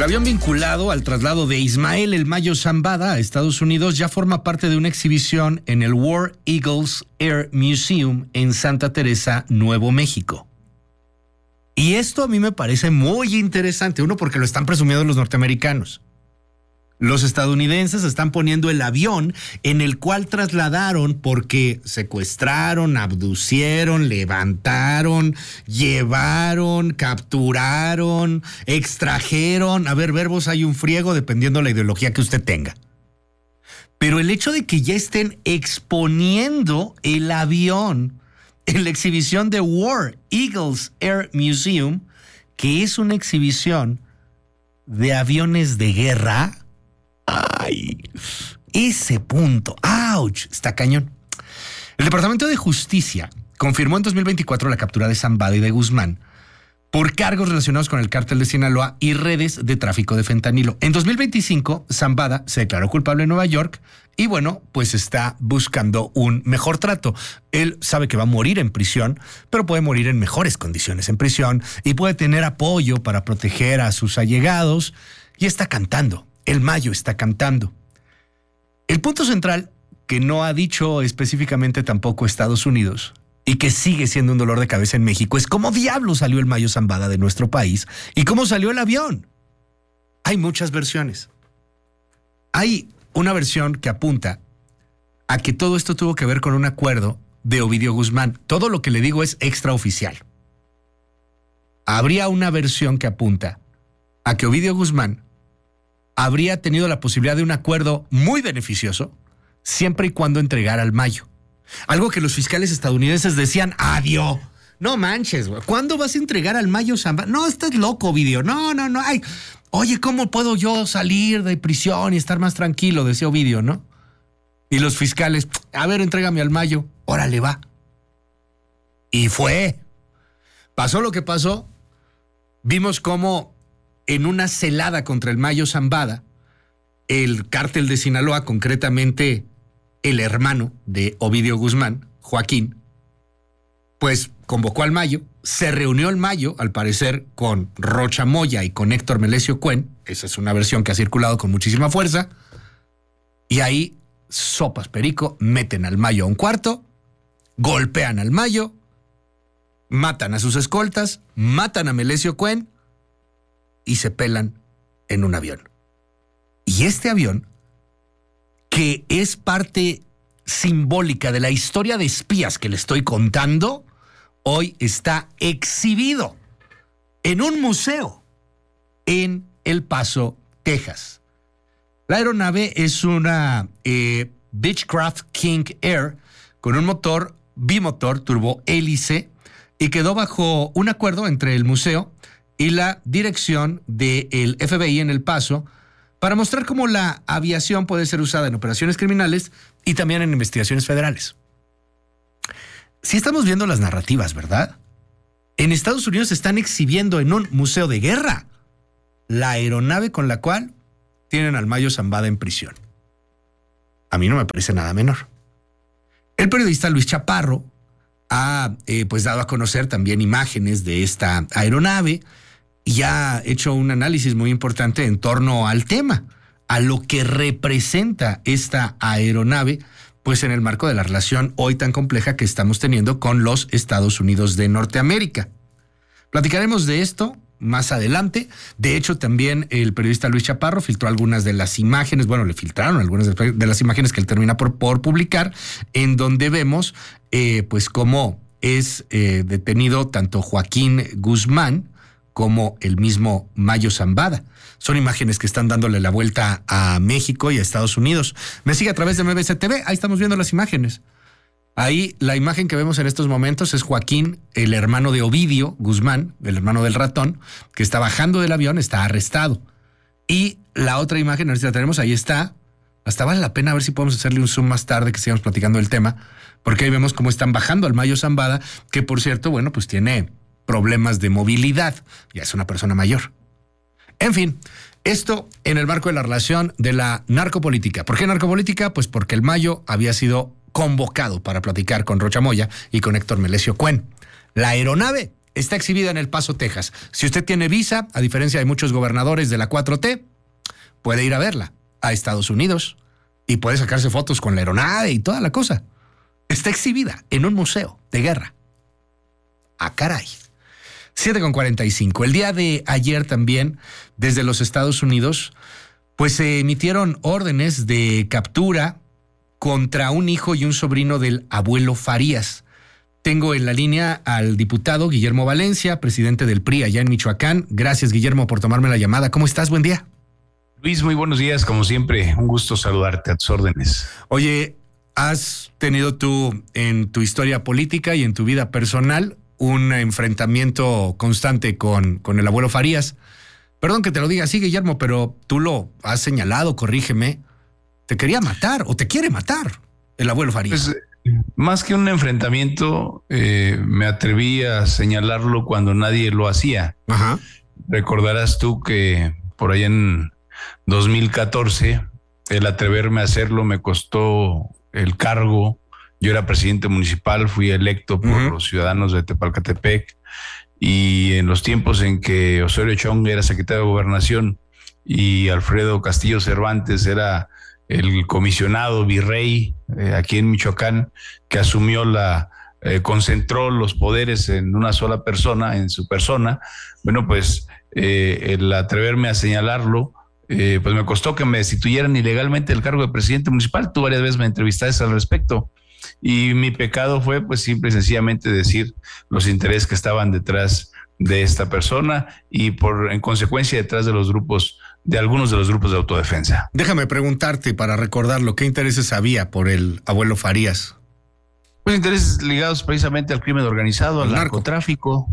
El avión vinculado al traslado de Ismael El Mayo Zambada a Estados Unidos ya forma parte de una exhibición en el War Eagles Air Museum en Santa Teresa, Nuevo México. Y esto a mí me parece muy interesante, uno porque lo están presumiendo los norteamericanos. Los estadounidenses están poniendo el avión en el cual trasladaron porque secuestraron, abducieron, levantaron, llevaron, capturaron, extrajeron. A ver, verbos hay un friego dependiendo de la ideología que usted tenga. Pero el hecho de que ya estén exponiendo el avión en la exhibición de War Eagles Air Museum, que es una exhibición de aviones de guerra. Ay, ese punto, ¡ouch!, está cañón. El Departamento de Justicia confirmó en 2024 la captura de Zambada y de Guzmán por cargos relacionados con el cártel de Sinaloa y redes de tráfico de fentanilo. En 2025, Zambada se declaró culpable en Nueva York y bueno, pues está buscando un mejor trato. Él sabe que va a morir en prisión, pero puede morir en mejores condiciones en prisión y puede tener apoyo para proteger a sus allegados y está cantando. El Mayo está cantando. El punto central, que no ha dicho específicamente tampoco Estados Unidos y que sigue siendo un dolor de cabeza en México, es cómo diablos salió el Mayo Zambada de nuestro país y cómo salió el avión. Hay muchas versiones. Hay una versión que apunta a que todo esto tuvo que ver con un acuerdo de Ovidio Guzmán. Todo lo que le digo es extraoficial. Habría una versión que apunta a que Ovidio Guzmán habría tenido la posibilidad de un acuerdo muy beneficioso siempre y cuando entregara al Mayo. Algo que los fiscales estadounidenses decían, adiós. No manches, güey. ¿Cuándo vas a entregar al Mayo Zambada? No, estás loco, Ovidio. No. Ay, oye, ¿cómo puedo yo salir de prisión y estar más tranquilo? Decía Ovidio, ¿no? Y los fiscales, a ver, entrégame al Mayo. Órale, va. Y fue. Pasó lo que pasó. Vimos cómo en una celada contra el Mayo Zambada, el cártel de Sinaloa, concretamente el hermano de Ovidio Guzmán, Joaquín, pues convocó al Mayo, se reunió el Mayo, al parecer, con Rocha Moya y con Héctor Melesio Cuen. Esa es una versión que ha circulado con muchísima fuerza. Y ahí, sopas perico, meten al Mayo a un cuarto, golpean al Mayo, matan a sus escoltas, matan a Melesio Cuen y se pelan en un avión. Y este avión, que es parte simbólica de la historia de espías que le estoy contando, hoy está exhibido en un museo en El Paso, Texas. La aeronave es una Beechcraft King Air con un motor bimotor turbohélice y quedó bajo un acuerdo entre el museo y la dirección del FBI en El Paso para mostrar cómo la aviación puede ser usada en operaciones criminales y también en investigaciones federales. Sí estamos viendo las narrativas, ¿verdad? En Estados Unidos están exhibiendo en un museo de guerra la aeronave con la cual tienen al Mayo Zambada en prisión. A mí no me parece nada menor. El periodista Luis Chaparro ha pues dado a conocer también imágenes de esta aeronave y ha hecho un análisis muy importante en torno al tema, a lo que representa esta aeronave, pues en el marco de la relación hoy tan compleja que estamos teniendo con los Estados Unidos de Norteamérica. Platicaremos de esto más adelante. De hecho, también el periodista Luis Chaparro filtró algunas de las imágenes, bueno, le filtraron algunas de las imágenes que él termina por publicar, en donde vemos pues cómo es detenido tanto Joaquín Guzmán como el mismo Mayo Zambada. Son imágenes que están dándole la vuelta a México y a Estados Unidos. Me sigue a través de MBC TV, ahí estamos viendo las imágenes. Ahí la imagen que vemos en estos momentos es Joaquín, el hermano de Ovidio Guzmán, el hermano del ratón, que está bajando del avión, está arrestado. Y la otra imagen, a ver si la tenemos, ahí está. Hasta vale la pena a ver si podemos hacerle un zoom más tarde que sigamos platicando del tema, porque ahí vemos cómo están bajando al Mayo Zambada, que por cierto, bueno, pues tiene problemas de movilidad, ya es una persona mayor. En fin, esto en el marco de la relación de la narcopolítica. ¿Por qué narcopolítica? Pues porque el Mayo había sido convocado para platicar con Rocha Moya y con Héctor Melesio Cuen. La aeronave está exhibida en El Paso, Texas. Si usted tiene visa, a diferencia de muchos gobernadores de la 4T, puede ir a verla a Estados Unidos y puede sacarse fotos con la aeronave y toda la cosa. Está exhibida en un museo de guerra. ¡Ah, caray! 7:45. El día de ayer también, desde los Estados Unidos, pues se emitieron órdenes de captura contra un hijo y un sobrino del abuelo Farías. Tengo en la línea al diputado Guillermo Valencia, presidente del PRI allá en Michoacán. Gracias, Guillermo, por tomarme la llamada. ¿Cómo estás? Buen día. Luis, muy buenos días, como siempre. Un gusto saludarte, a tus órdenes. Oye, ¿has tenido tú en tu historia política y en tu vida personal un enfrentamiento constante con el abuelo Farías? Perdón que te lo diga así, Guillermo, pero tú lo has señalado, corrígeme. Te quería matar o te quiere matar el abuelo Farías. Pues, más que un enfrentamiento, me atreví a señalarlo cuando nadie lo hacía. Ajá. Recordarás tú que por allá en 2014, el atreverme a hacerlo me costó el cargo. Yo era presidente municipal, fui electo por los ciudadanos de Tepalcatepec, y en los tiempos en que Osorio Chong era secretario de Gobernación y Alfredo Castillo Cervantes era el comisionado virrey aquí en Michoacán, que asumió concentró los poderes en una sola persona, en su persona. Bueno, pues el atreverme a señalarlo, pues me costó que me destituyeran ilegalmente del cargo de presidente municipal. Tú varias veces me entrevistaste al respecto. Y mi pecado fue, pues, simple y sencillamente decir los intereses que estaban detrás de esta persona y en consecuencia detrás de algunos de los grupos de autodefensa. Déjame preguntarte, para recordarlo, ¿qué intereses había por el abuelo Farías? Pues intereses ligados precisamente al crimen organizado, al narcotráfico.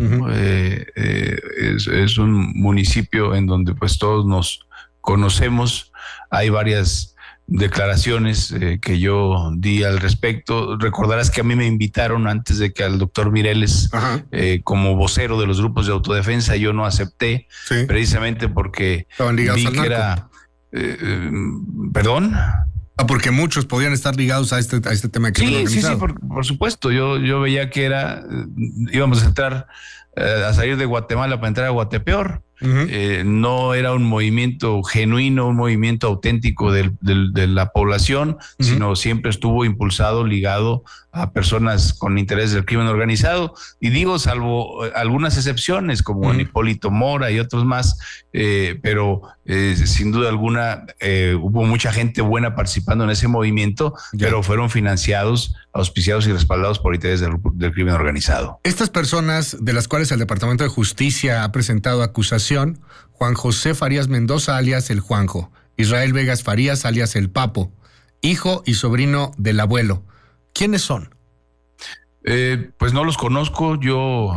Es un municipio en donde pues todos nos conocemos. Hay varias declaraciones que yo di al respecto. Recordarás que a mí me invitaron antes de que al doctor Mireles como vocero de los grupos de autodefensa. Yo no acepté, precisamente porque estaban ligados al narco. Que era ¿perdón? Porque muchos podían estar ligados a este tema de crimen organizado. Sí, por supuesto. Yo veía que íbamos a entrar, a salir de Guatemala para entrar a Guatepeor. No era un movimiento genuino, un movimiento auténtico de la población, sino siempre estuvo impulsado, ligado a personas con interés del crimen organizado. Y digo, salvo algunas excepciones como Hipólito Mora y otros más, pero sin duda alguna hubo mucha gente buena participando en ese movimiento, pero fueron financiados, auspiciados y respaldados por intereses del crimen organizado. Estas personas de las cuales el Departamento de Justicia ha presentado acusación: Juan José Farías Mendoza, alias el Juanjo; Israel Vegas Farías, alias el Papo; hijo y sobrino del abuelo. ¿Quiénes son? Pues no los conozco. Yo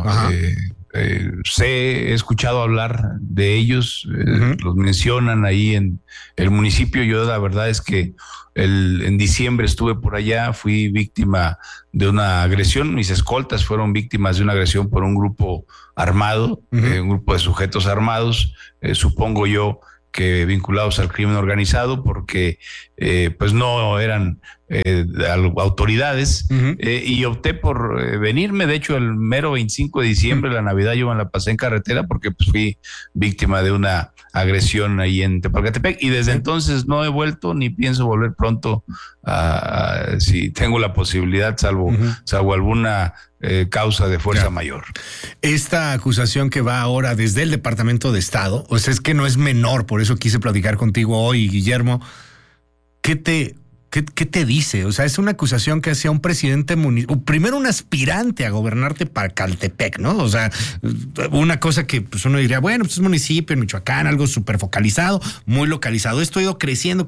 he escuchado hablar de ellos. Los mencionan ahí en el municipio. Yo la verdad es que en diciembre estuve por allá, fui víctima de una agresión. Mis escoltas fueron víctimas de una agresión por un grupo armado, un grupo de sujetos armados, supongo yo que vinculados al crimen organizado, porque pues no eran autoridades, y opté por venirme. De hecho, el mero 25 de diciembre, la Navidad, yo me la pasé en carretera porque pues fui víctima de una agresión ahí en Tepalcatepec, y desde entonces no he vuelto ni pienso volver pronto, si tengo la posibilidad, salvo alguna causa de fuerza mayor. Esta acusación que va ahora desde el Departamento de Estado, o sea, es que no es menor, por eso quise platicar contigo hoy, Guillermo. ¿Qué te dice? O sea, es una acusación que hacía un presidente primero un aspirante a gobernar Tepalcatepec, ¿no? O sea, una cosa que pues uno diría, bueno, pues es municipio en Michoacán, algo súper focalizado, muy localizado. Esto ha ido creciendo,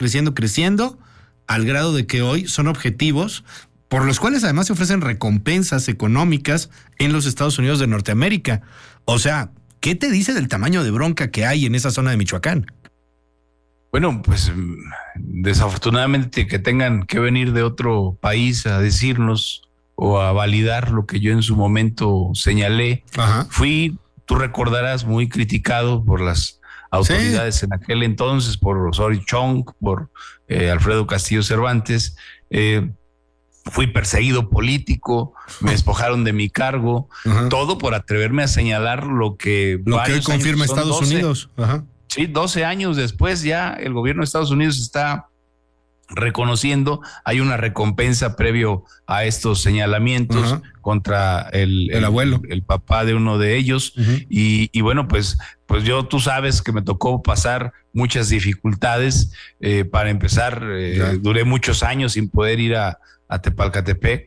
al grado de que hoy son objetivos por los cuales además se ofrecen recompensas económicas en los Estados Unidos de Norteamérica. O sea, ¿qué te dice del tamaño de bronca que hay en esa zona de Michoacán? Bueno, pues desafortunadamente que tengan que venir de otro país a decirnos o a validar lo que yo en su momento señalé. Fui, tú recordarás, muy criticado por las autoridades en aquel entonces, por Osorio Chong, por Alfredo Castillo Cervantes. fui perseguido político, me despojaron de mi cargo, todo por atreverme a señalar lo que hoy confirma Estados Unidos. Sí, 12 años después ya el gobierno de Estados Unidos está reconociendo, hay una recompensa previo a estos señalamientos contra el abuelo, el papá de uno de ellos. Y bueno, pues tú sabes que me tocó pasar muchas dificultades. Para empezar, duré muchos años sin poder ir a Tepalcatepec.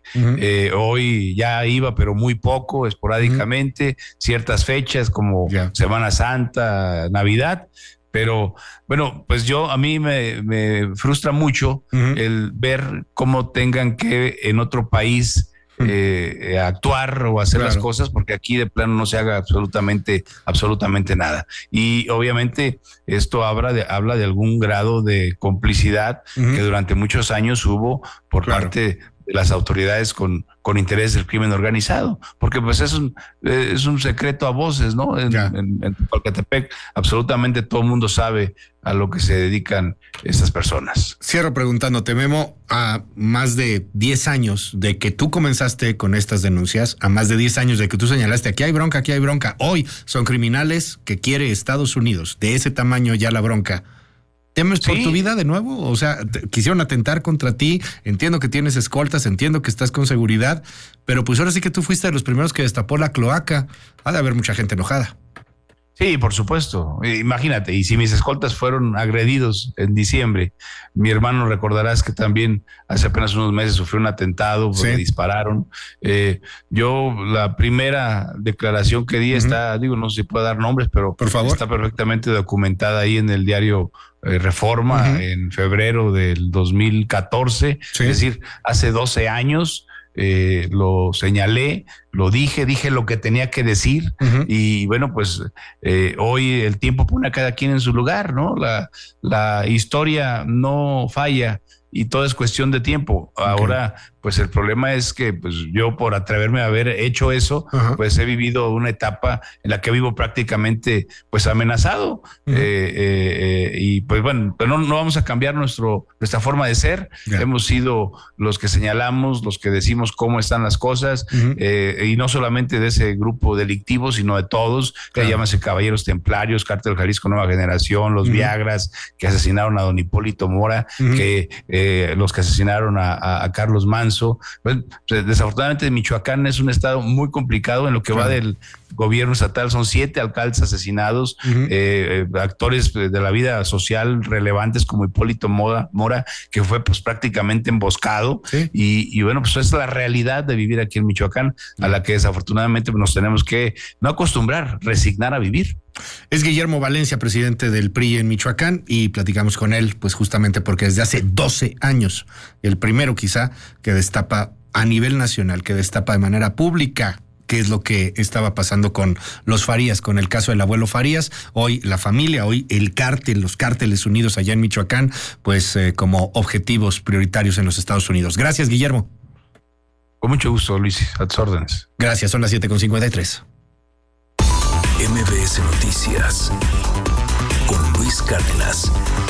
Hoy ya iba, pero muy poco, esporádicamente, ciertas fechas como Semana Santa, Navidad. Pero bueno, pues a mí me frustra mucho el ver cómo tengan que en otro país actuar o hacer las cosas, porque aquí de plano no se haga absolutamente nada. Y obviamente esto habla de algún grado de complicidad que durante muchos años hubo por parte de las autoridades con interés del crimen organizado, porque pues es un secreto a voces, ¿no? En Tepalcatepec absolutamente todo el mundo sabe a lo que se dedican estas personas. Cierro preguntándote, Memo, a más de 10 años de que tú comenzaste con estas denuncias, a más de 10 años de que tú señalaste, aquí hay bronca, hoy son criminales que quiere Estados Unidos, de ese tamaño ya la bronca. ¿Temes por tu vida de nuevo? O sea, quisieron atentar contra ti, entiendo que tienes escoltas, entiendo que estás con seguridad, pero pues ahora sí que tú fuiste de los primeros que destapó la cloaca. Ha de haber mucha gente enojada. Sí, por supuesto. Imagínate, y si mis escoltas fueron agredidos en diciembre, mi hermano recordarás que también hace apenas unos meses sufrió un atentado, porque dispararon. Yo la primera declaración que di no sé si puedo dar nombres, pero por favor, está perfectamente documentada ahí en el diario Reforma en febrero del 2014, es decir, hace 12 años. Lo señalé, lo dije lo que tenía que decir y bueno, pues hoy el tiempo pone a cada quien en su lugar, ¿no? La historia no falla y todo es cuestión de tiempo. Ahora, pues el problema es que pues yo por atreverme a haber hecho eso, pues he vivido una etapa en la que vivo prácticamente pues amenazado. Y pues bueno, pero no vamos a cambiar nuestra forma de ser. Hemos sido los que señalamos, los que decimos cómo están las cosas, y no solamente de ese grupo delictivo, sino de todos, que llámase Caballeros Templarios, Cártel Jalisco Nueva Generación, los Viagras, que asesinaron a don Hipólito Mora, que los que asesinaron a Carlos Manso. Pues, desafortunadamente Michoacán es un estado muy complicado en lo que va del gobierno estatal. Son 7 alcaldes asesinados, actores de la vida social relevantes como Hipólito Mora, que fue pues prácticamente emboscado. Y bueno, pues es la realidad de vivir aquí en Michoacán, a la que desafortunadamente nos tenemos que no acostumbrar, resignar a vivir. Es Guillermo Valencia, presidente del PRI en Michoacán, y platicamos con él pues justamente porque desde hace 12 años, el primero quizá que destapa a nivel nacional, que destapa de manera pública qué es lo que estaba pasando con los Farías, con el caso del abuelo Farías. Hoy la familia, hoy el cártel, los cárteles unidos allá en Michoacán, pues como objetivos prioritarios en los Estados Unidos. Gracias, Guillermo. Con mucho gusto, Luis, a tus órdenes. Gracias, son las 7:53. MBS Noticias con Luis Cárdenas.